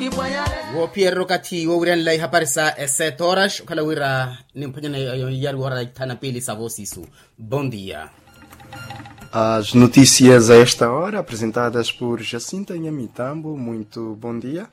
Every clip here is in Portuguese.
wo Pierro kati wo wiran lay haparsa 7 horas kala wira nimpanya yar wara tana peli savosisu. Bom dia. As notícias a esta hora apresentadas por Jacinta Nhamitambo. Muito bom dia.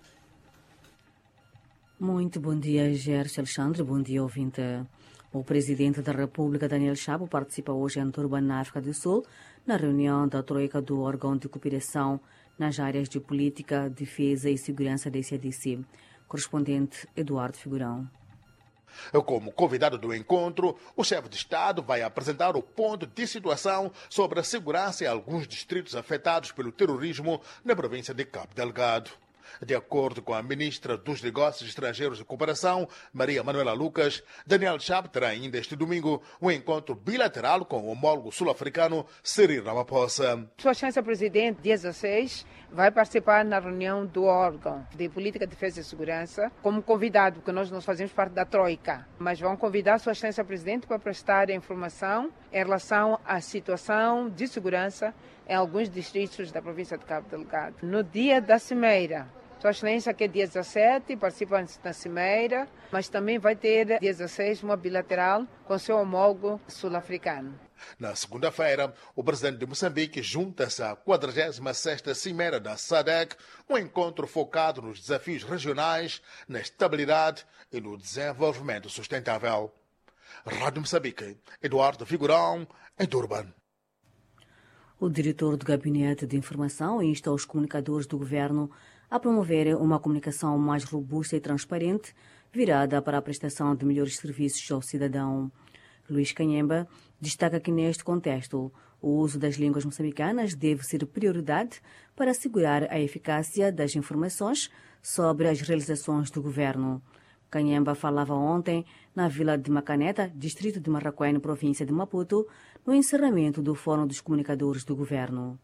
Muito bom dia, Gerson Alexandre. Bom dia, ouvinte. O presidente da República, Daniel Chapo, participa hoje em Durban, na África do Sul, na reunião da troika do órgão de cooperação nas áreas de política, defesa e segurança da CDC. Correspondente Eduardo Figurão. Como convidado do encontro, o chefe de Estado vai apresentar o ponto de situação sobre a segurança em alguns distritos afetados pelo terrorismo na província de Cabo Delgado. De acordo com a ministra dos Negócios Estrangeiros e Cooperação, Maria Manuela Lucas, Daniel Chapo terá ainda este domingo um encontro bilateral com o homólogo sul-africano Cyril Ramaphosa. Sua Excelência Presidente, dia 16, vai participar na reunião do órgão de Política, Defesa e Segurança como convidado, porque nós fazemos parte da Troika. Mas vão convidar Sua Excelência Presidente para prestar informação em relação à situação de segurança em alguns distritos da província de Cabo Delgado. No dia da Cimeira, Sua Excelência, que é dia 17, participa da Cimeira, mas também vai ter dia 16 uma bilateral com seu homólogo sul-africano. Na segunda-feira, o presidente de Moçambique junta-se à 46ª Cimeira da SADC, um encontro focado nos desafios regionais, na estabilidade e no desenvolvimento sustentável. Rádio Moçambique, Eduardo Figurão, em Durban. O diretor do Gabinete de Informação insta os comunicadores do governo a promover uma comunicação mais robusta e transparente, virada para a prestação de melhores serviços ao cidadão. Luís Canhemba destaca que, neste contexto, o uso das línguas moçambicanas deve ser prioridade para assegurar a eficácia das informações sobre as realizações do governo. Canhemba falava ontem na vila de Macaneta, distrito de Marraquém, província de Maputo, no encerramento do Fórum dos Comunicadores do Governo.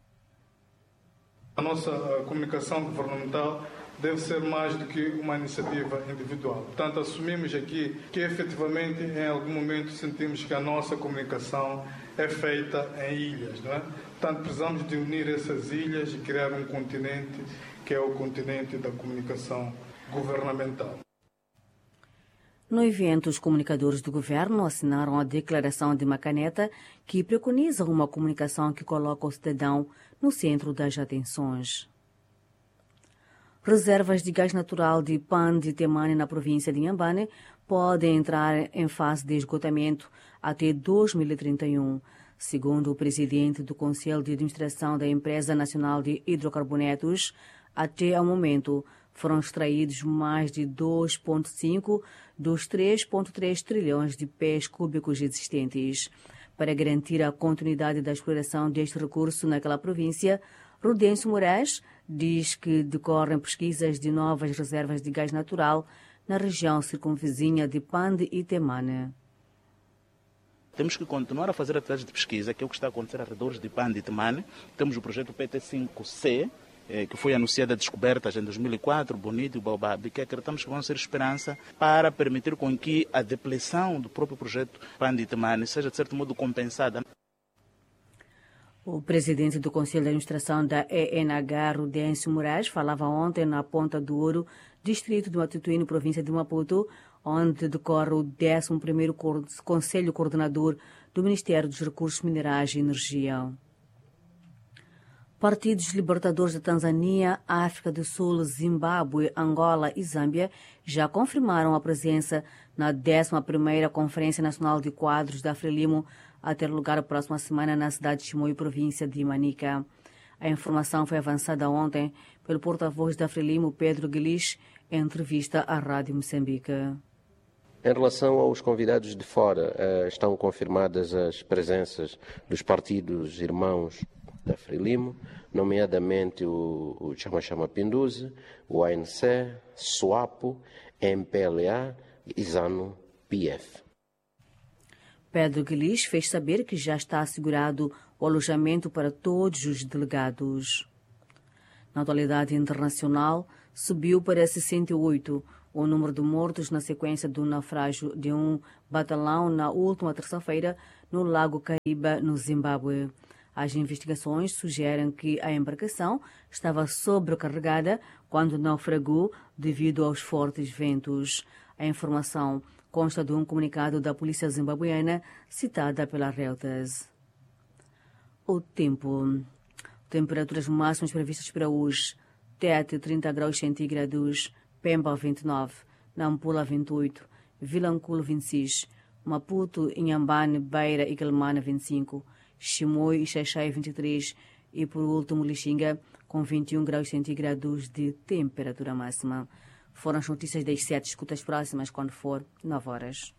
A nossa comunicação governamental deve ser mais do que uma iniciativa individual. Portanto, assumimos aqui que efetivamente em algum momento sentimos que a nossa comunicação é feita em ilhas, não é? Portanto, precisamos de unir essas ilhas e criar um continente que é o continente da comunicação governamental. No evento, os comunicadores do governo assinaram a Declaração de Macaneta, que preconiza uma comunicação que coloca o cidadão no centro das atenções. Reservas de gás natural de Pandi e Temane na província de Inhambane podem entrar em fase de esgotamento até 2031. Segundo o presidente do Conselho de Administração da Empresa Nacional de Hidrocarbonetos, até ao momento foram extraídos mais de 2,5 dos 3,3 trilhões de pés cúbicos existentes. Para garantir a continuidade da exploração deste recurso naquela província, Rudêncio Moraes diz que decorrem pesquisas de novas reservas de gás natural na região circunvizinha de Pandi e Temane. Temos que continuar a fazer atividades de pesquisa, que é o que está a acontecer ao redor de Pandi e Temane. Temos o projeto PT5C, que foi anunciada a descobertas em 2004, Bonito e Baobab, que acreditamos que vão ser esperança para permitir com que a depleção do próprio projeto Pandi e Temane seja, de certo modo, compensada. O presidente do Conselho de Administração da ENH, Rudêncio Moraes, falava ontem na Ponta do Ouro, distrito de Matutuíne, província de Maputo, onde decorre o 11º Conselho Coordenador do Ministério dos Recursos Minerais e Energia. Partidos libertadores da Tanzânia, África do Sul, Zimbábue, Angola e Zâmbia já confirmaram a presença na 11ª Conferência Nacional de Quadros da Frelimo, a ter lugar a próxima semana na cidade de Chimoio, província de Manica. A informação foi avançada ontem pelo porta-voz da Frelimo, Pedro Guilis, em entrevista à Rádio Moçambique. Em relação aos convidados de fora, estão confirmadas as presenças dos partidos irmãos da Frelimo, nomeadamente o Chama Pinduzi, o ANC, SWAPO, MPLA e ZANU-PF. Pedro Guilis fez saber que já está assegurado o alojamento para todos os delegados. Na atualidade internacional, subiu para 68 o número de mortos na sequência do naufrágio de um batalhão na última terça-feira no Lago Kariba, no Zimbábue. As investigações sugerem que a embarcação estava sobrecarregada quando naufragou devido aos fortes ventos. A informação consta de um comunicado da polícia zimbabuiana citada pela Reuters. O tempo. Temperaturas máximas previstas para hoje. Tete, 30 graus centígrados. Pemba, 29. Nampula, 28. Vilanculo, 26. Maputo, Inhambane, Beira e Quelimane, 25. Chimoio e Xaixai, 23. E por último, Lixinga, com 21 graus centígrados de temperatura máxima. Foram as notícias das 7. Escutas próximas quando for 9 horas.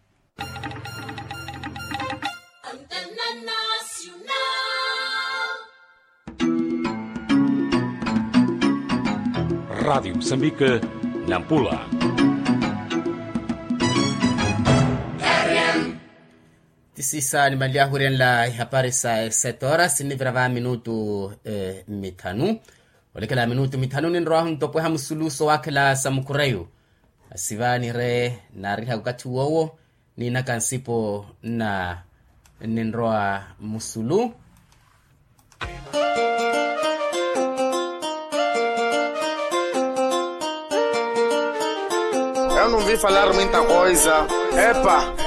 Rádio Moçambique, Nampula. Tisisa ni malia huren la habari sa 7 horas ni vrava minuto mitanu. Olekela minuto mitanu ni rohang topo hamsuluso wakela samukureyo. Asivani re na riha ukati wowo ni nakansipo na ninroa musulu. Eu não vi falar muita coisa. Epa!